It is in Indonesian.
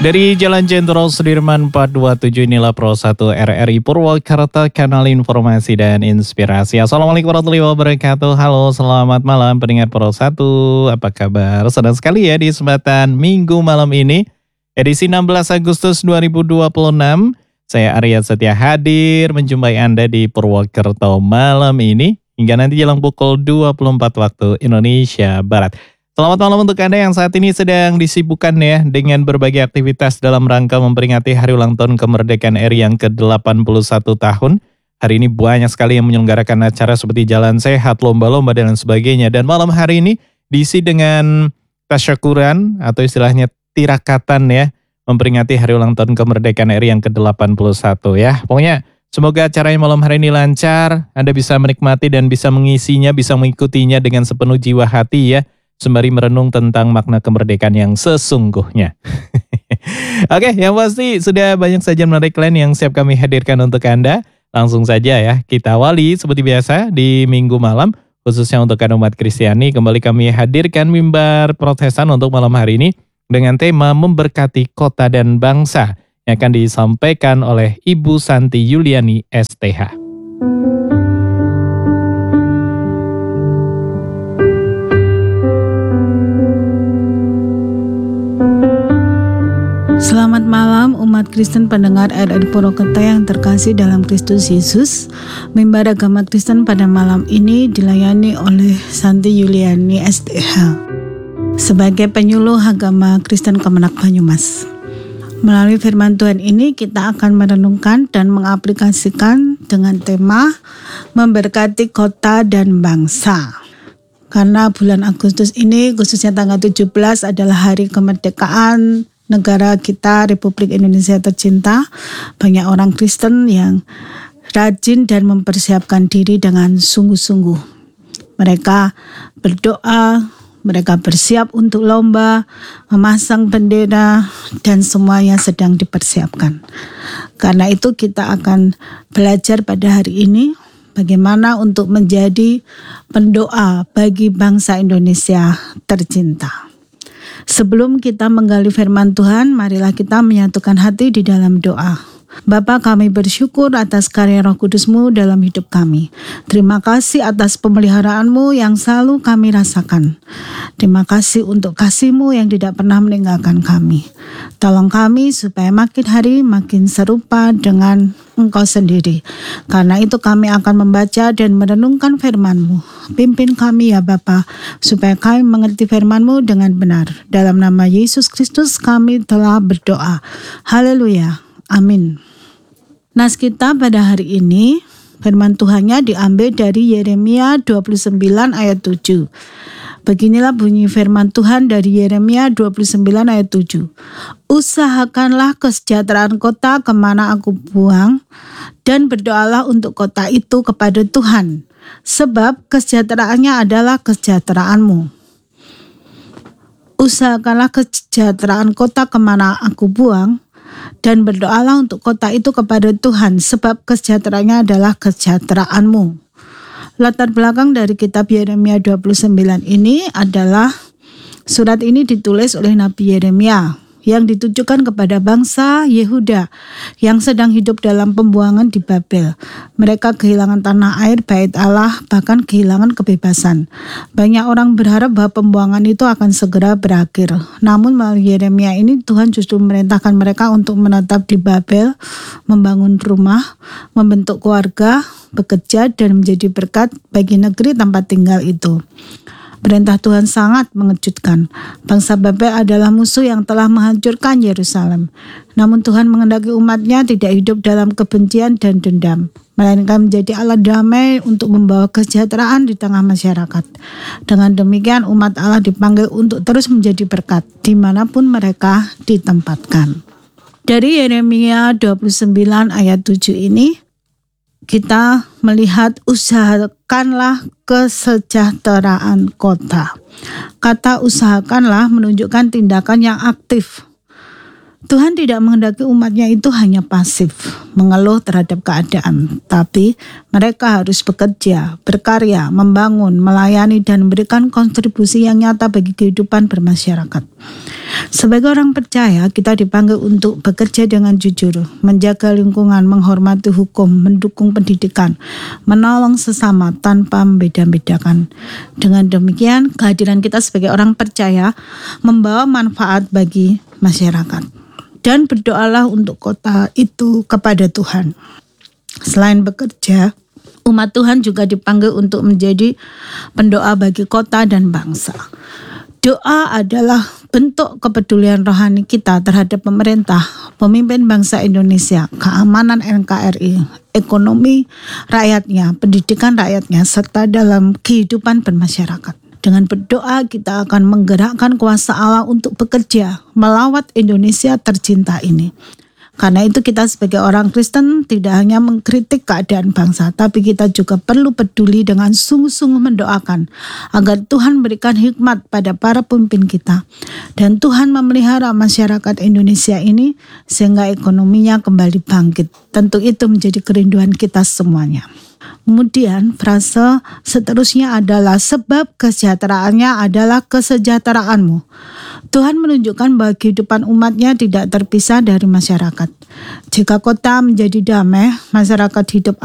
Dari Jalan Jenderal Sudirman 427 inilah Pro 1 RRI Purwakarta, kanal informasi dan inspirasi. Assalamualaikum warahmatullahi wabarakatuh. Halo, selamat malam pendengar Pro 1. Apa kabar? Senang sekali ya di kesempatan Minggu malam ini, edisi 16 Agustus 2026. Saya Arya Setia hadir menjumpai Anda di Purwokerto malam ini hingga nanti jelang pukul 24 waktu Indonesia Barat. Selamat malam untuk Anda yang saat ini sedang disibukkan ya dengan berbagai aktivitas dalam rangka memperingati hari ulang tahun kemerdekaan RI yang ke-81 tahun. Hari ini banyak sekali yang menyelenggarakan acara seperti jalan sehat, lomba-lomba dan lain sebagainya. Dan malam hari ini diisi dengan tasyakuran atau istilahnya tirakatan ya, memperingati hari ulang tahun kemerdekaan RI yang ke-81 ya. Pokoknya semoga acaranya malam hari ini lancar, Anda bisa menikmati dan bisa mengisinya, bisa mengikutinya dengan sepenuh jiwa hati ya, sembari merenung tentang makna kemerdekaan yang sesungguhnya. Oke, yang pasti sudah banyak saja menarik lain yang siap kami hadirkan untuk Anda. Langsung saja ya, kita awali seperti biasa di Minggu malam, khususnya untuk umat Kristiani. Kembali kami hadirkan mimbar protesan untuk malam hari ini dengan tema memberkati kota dan bangsa yang akan disampaikan oleh Ibu Santi Yuliani STH. Selamat malam umat Kristen pendengar RRI Purwokerto yang terkasih dalam Kristus Yesus. Mimbar agama Kristen pada malam ini dilayani oleh Santi Yuliani STH sebagai penyuluh agama Kristen Kemenak Banyumas. Melalui firman Tuhan ini kita akan merenungkan dan mengaplikasikan dengan tema memberkati kota dan bangsa. Karena bulan Agustus ini khususnya tanggal 17 adalah hari kemerdekaan negara kita, Republik Indonesia tercinta. Banyak orang Kristen yang rajin dan mempersiapkan diri dengan sungguh-sungguh. Mereka berdoa, mereka bersiap untuk lomba, memasang bendera, dan semuanya sedang dipersiapkan. Karena itu kita akan belajar pada hari ini bagaimana untuk menjadi pendoa bagi bangsa Indonesia tercinta. Sebelum kita menggali firman Tuhan, marilah kita menyatukan hati di dalam doa. Bapa, kami bersyukur atas karya Roh Kudus-Mu dalam hidup kami. Terima kasih atas pemeliharaan-Mu yang selalu kami rasakan. Terima kasih untuk kasih-Mu yang tidak pernah meninggalkan kami. Tolong kami supaya makin hari makin serupa dengan Engkau sendiri. Karena itu kami akan membaca dan merenungkan firman-Mu. Pimpin kami ya Bapa, supaya kami mengerti firman-Mu dengan benar. Dalam nama Yesus Kristus kami telah berdoa. Haleluya. Amin. Nas kita pada hari ini, firman Tuhannya diambil dari Yeremia 29 ayat 7. Beginilah bunyi firman Tuhan dari Yeremia 29 ayat 7. Usahakanlah kesejahteraan kota kemana aku buang, dan berdoalah untuk kota itu kepada Tuhan, sebab kesejahteraannya adalah kesejahteraanmu. Usahakanlah kesejahteraan kota kemana aku buang, dan berdoalah untuk kota itu kepada Tuhan, sebab kesejahteraannya adalah kesejahteraanmu. Latar belakang dari kitab Yeremia 29 ini adalah surat ini ditulis oleh Nabi Yeremia yang ditujukan kepada bangsa Yehuda yang sedang hidup dalam pembuangan di Babel. Mereka kehilangan tanah air, bait Allah, bahkan kehilangan kebebasan. Banyak orang berharap bahwa pembuangan itu akan segera berakhir. Namun melalui Yeremia ini Tuhan justru memerintahkan mereka untuk menetap di Babel, membangun rumah, membentuk keluarga, bekerja dan menjadi berkat bagi negeri tempat tinggal itu. Perintah Tuhan sangat mengejutkan. Bangsa Babel adalah musuh yang telah menghancurkan Yerusalem. Namun Tuhan menghendaki umatnya tidak hidup dalam kebencian dan dendam, melainkan menjadi Allah damai untuk membawa kesejahteraan di tengah masyarakat. Dengan demikian umat Allah dipanggil untuk terus menjadi berkat dimanapun mereka ditempatkan. Dari Yeremia 29 ayat 7 ini, kita melihat usahakanlah kesejahteraan kota. Kata usahakanlah menunjukkan tindakan yang aktif. Tuhan tidak menghendaki umatnya itu hanya pasif, mengeluh terhadap keadaan, tapi mereka harus bekerja, berkarya, membangun, melayani, dan memberikan kontribusi yang nyata bagi kehidupan bermasyarakat. Sebagai orang percaya, kita dipanggil untuk bekerja dengan jujur, menjaga lingkungan, menghormati hukum, mendukung pendidikan, menolong sesama tanpa membeda-bedakan. Dengan demikian, kehadiran kita sebagai orang percaya membawa manfaat bagi masyarakat. Dan berdoalah untuk kota itu kepada Tuhan. Selain bekerja, umat Tuhan juga dipanggil untuk menjadi pendoa bagi kota dan bangsa. Doa adalah bentuk kepedulian rohani kita terhadap pemerintah, pemimpin bangsa Indonesia, keamanan NKRI, ekonomi rakyatnya, pendidikan rakyatnya, serta dalam kehidupan bermasyarakat. Dengan berdoa kita akan menggerakkan kuasa Allah untuk bekerja melawat Indonesia tercinta ini. Karena itu kita sebagai orang Kristen tidak hanya mengkritik keadaan bangsa, tapi kita juga perlu peduli dengan sungguh-sungguh mendoakan agar Tuhan berikan hikmat pada para pemimpin kita. Dan Tuhan memelihara masyarakat Indonesia ini sehingga ekonominya kembali bangkit. Tentu itu menjadi kerinduan kita semuanya. Kemudian frase seterusnya adalah sebab kesejahteraannya adalah kesejahteraanmu. Tuhan menunjukkan bahwa kehidupan umatnya tidak terpisah dari masyarakat. Jika kota menjadi damai, masyarakat hidup